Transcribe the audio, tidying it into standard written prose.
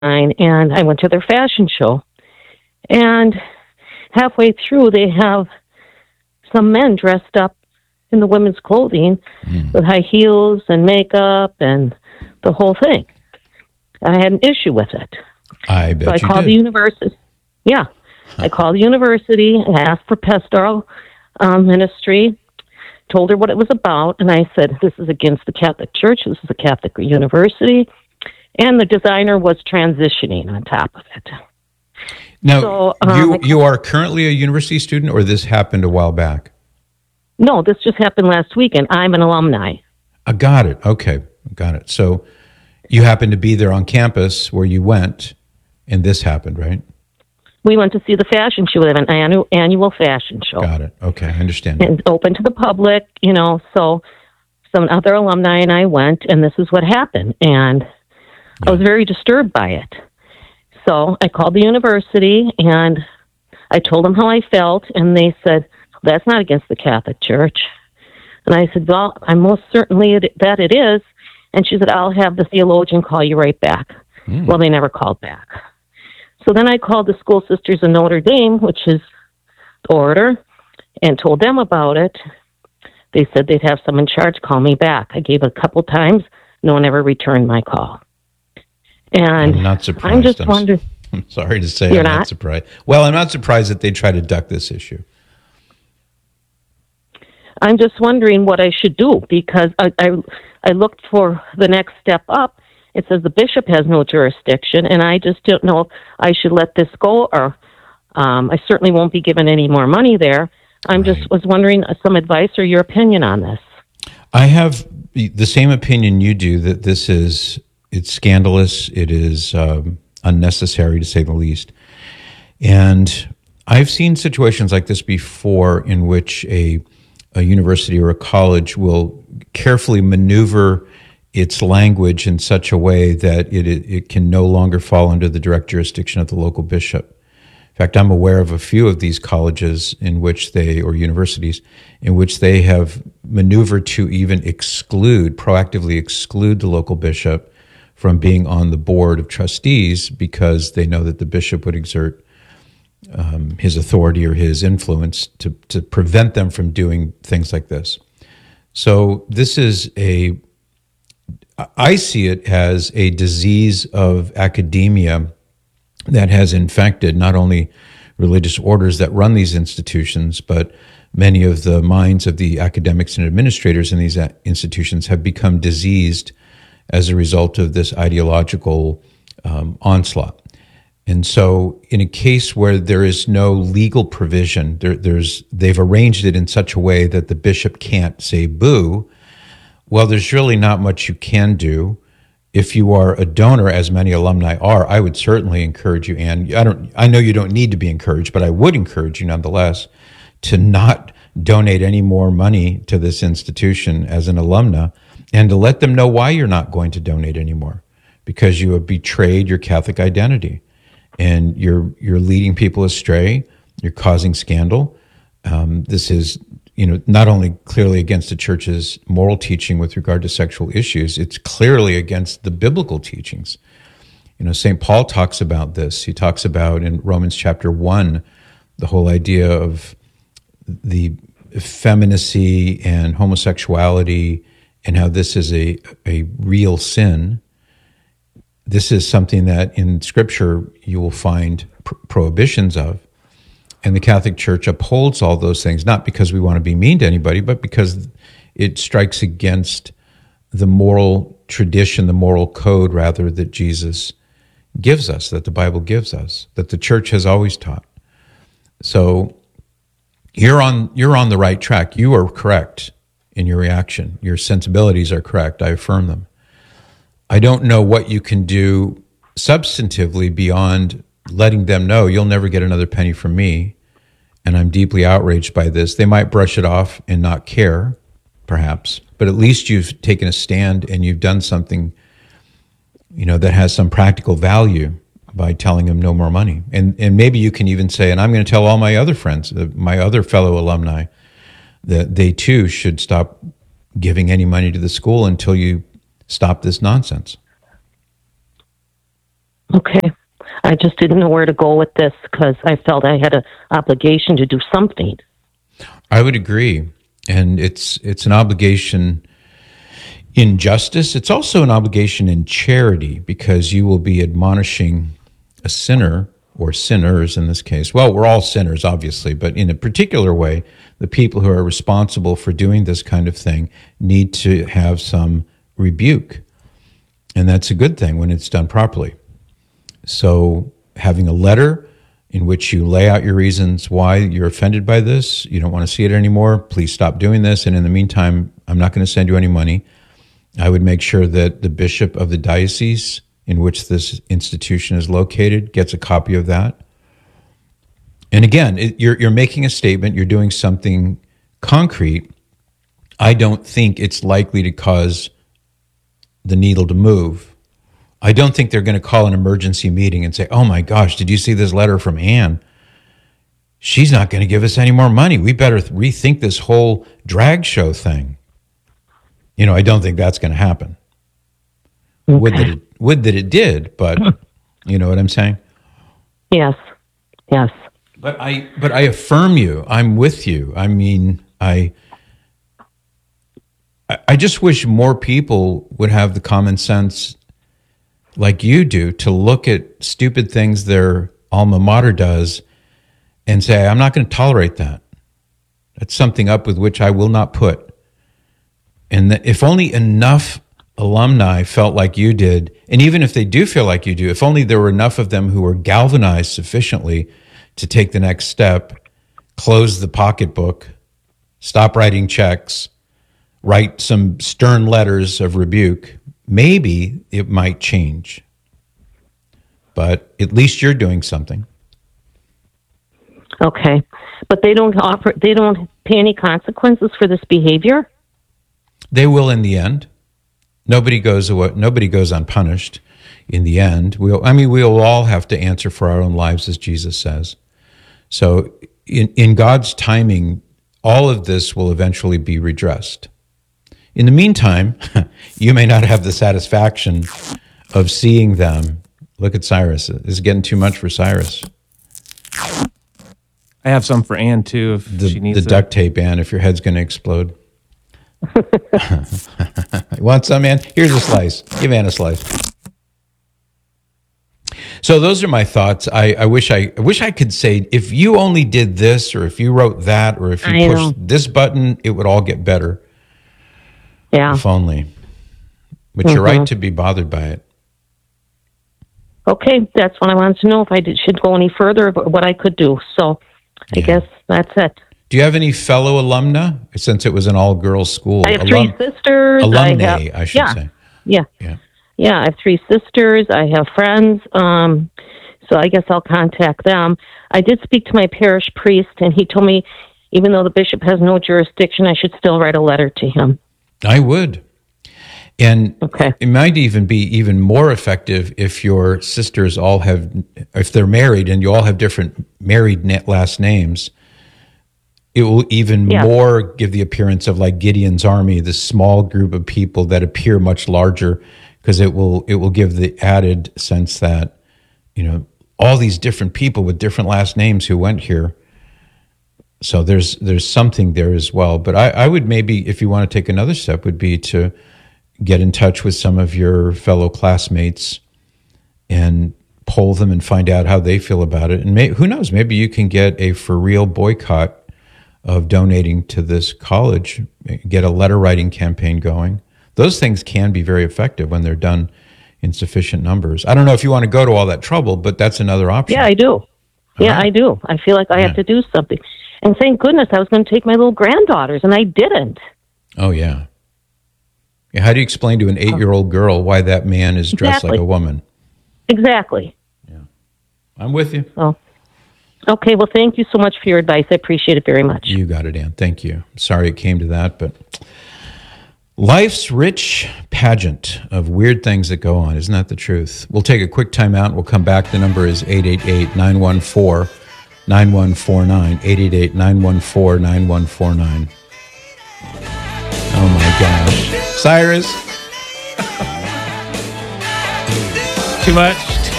and I went to their fashion show. And halfway through, they have some men dressed up in the women's clothing with high heels and makeup and the whole thing. I had an issue with it. I bet so I you called did. the university. Yeah. I called the university and asked for pastoral ministry, told her what it was about, and I said, this is against the Catholic Church, this is a Catholic university, and the designer was transitioning on top of it. Now, So, you are currently a university student, or this happened a while back? No, this just happened last week, and I'm an alumni. I got it. Okay, got it. So you happened to be there on campus where you went, and this happened, right? We went to see the fashion show. They have an annual fashion show. Got it. Okay, I understand. And open to the public, so some other alumni and I went, and this is what happened. And I was very disturbed by it. So I called the university, and I told them how I felt, and they said, that's not against the Catholic Church. And I said, well, I'm most certainly that it is. And she said, I'll have the theologian call you right back. Well, they never called back. So then I called the School Sisters of Notre Dame, which is the order, and told them about it. They said they'd have someone in charge call me back. I gave it a couple times. No one ever returned my call. And I'm not surprised. I'm just wondering. I'm sorry to say You're I'm not surprised. Well, I'm not surprised that they try to duck this issue. I'm just wondering what I should do, because I looked for the next step up. It says the bishop has no jurisdiction, and I just don't know if I should let this go, or I certainly won't be given any more money there. I'm just was wondering some advice or your opinion on this. I have the same opinion you do, that it's scandalous, it is unnecessary to say the least. And I've seen situations like this before in which a university or a college will carefully maneuver its language in such a way that it can no longer fall under the direct jurisdiction of the local bishop. In fact, I'm aware of a few of these colleges or universities in which they have maneuvered to even proactively exclude the local bishop from being on the board of trustees, because they know that the bishop would exert his authority or his influence to prevent them from doing things like this. So I see it as a disease of academia that has infected not only religious orders that run these institutions, but many of the minds of the academics and administrators in these institutions have become diseased as a result of this ideological onslaught. And so in a case where there is no legal provision, they've arranged it in such a way that the bishop can't say boo. Well, there's really not much you can do. If you are a donor, as many alumni are, I would certainly encourage you, Ann. I know you don't need to be encouraged, but I would encourage you nonetheless to not donate any more money to this institution as an alumna, and to let them know why you're not going to donate anymore, because you have betrayed your Catholic identity. And you're leading people astray. You're causing scandal. This is, not only clearly against the church's moral teaching with regard to sexual issues, it's clearly against the biblical teachings. St. Paul talks about this. He talks about in Romans chapter 1, the whole idea of the effeminacy and homosexuality, and how this is a real sin. This is something that in Scripture you will find prohibitions of. And the Catholic Church upholds all those things, not because we want to be mean to anybody, but because it strikes against the moral tradition, the moral code, rather, that Jesus gives us, that the Bible gives us, that the Church has always taught. So you're on the right track. You are correct in your reaction. Your sensibilities are correct. I affirm them. I don't know what you can do substantively beyond letting them know you'll never get another penny from me, and I'm deeply outraged by this. They might brush it off and not care, perhaps, but at least you've taken a stand and you've done something, that has some practical value by telling them no more money. And maybe you can even say, and I'm going to tell all my other friends, my other fellow alumni, that they too should stop giving any money to the school until you stop this nonsense. Okay. I just didn't know where to go with this because I felt I had an obligation to do something. I would agree. And it's an obligation in justice. It's also an obligation in charity because you will be admonishing a sinner or sinners in this case. Well, we're all sinners, obviously, but in a particular way, the people who are responsible for doing this kind of thing need to have some rebuke. And that's a good thing when it's done properly. So having a letter in which you lay out your reasons why you're offended by this, you don't want to see it anymore, please stop doing this. And in the meantime, I'm not going to send you any money. I would make sure that the bishop of the diocese in which this institution is located gets a copy of that. And again, you're making a statement, you're doing something concrete. I don't think it's likely to cause the needle to move. I don't think they're going to call an emergency meeting and say, oh my gosh, did you see this letter from Anne? She's not going to give us any more money. We better rethink this whole drag show thing. I don't think that's going to happen. Okay. Would that it did, but you know what I'm saying? Yes. But I affirm you. I'm with you. I mean, I just wish more people would have the common sense like you do to look at stupid things their alma mater does and say, I'm not going to tolerate that. That's something up with which I will not put. And that if only enough alumni felt like you did, and even if they do feel like you do, if only there were enough of them who were galvanized sufficiently to take the next step, close the pocketbook, stop writing checks, write some stern letters of rebuke, maybe it might change. But at least you're doing something. Okay. But they don't pay any consequences for this behavior? They will in the end. Nobody goes unpunished in the end. We'll all have to answer for our own lives, as Jesus says. So in God's timing, all of this will eventually be redressed. In the meantime, you may not have the satisfaction of seeing them. Look at Cyrus. This is getting too much for Cyrus. I have some for Anne, too, if she needs the duct tape, Anne, if your head's going to explode. Want some, Ann? Here's a slice. Give Ann a slice. So those are my thoughts. I wish I could say if you only did this, or if you wrote that, or if you pushed this button, it would all get better. Yeah. If only. But you're right to be bothered by it. Okay, that's what I wanted to know, if I should go any further, but what I could do. So I guess that's it. Do you have any fellow alumna, since it was an all-girls school? I have three sisters. Alumni, I should say. Yeah, I have three sisters. I have friends. So I guess I'll contact them. I did speak to my parish priest, and he told me, even though the bishop has no jurisdiction, I should still write a letter to him. I would. And it might even be even more effective if your sisters if they're married and you all have different married last names. It will even more give the appearance of like Gideon's army, this small group of people that appear much larger, because it will give the added sense that, all these different people with different last names who went here. So there's something there as well. But I would maybe, if you want to take another step, would be to get in touch with some of your fellow classmates and poll them and find out how they feel about it. And who knows, maybe you can get a for real boycott of donating to this college, get a letter writing campaign going. Those things can be very effective when they're done in sufficient numbers. I don't know if you want to go to all that trouble, but that's another option. Yeah, I do. I do. I feel like I have to do something. And thank goodness I was going to take my little granddaughters, and I didn't. Oh, yeah. How do you explain to an 8-year-old girl why that man is dressed like a woman? Exactly. Yeah. I'm with you. Oh. Okay, well, thank you so much for your advice. I appreciate it very much. You got it, Ann. Thank you. Sorry it came to that, but life's rich pageant of weird things that go on. Isn't that the truth? We'll take a quick time out. We'll come back. The number is 888-914-9149, 888-914-9149. Oh, my gosh. Cyrus? Too much?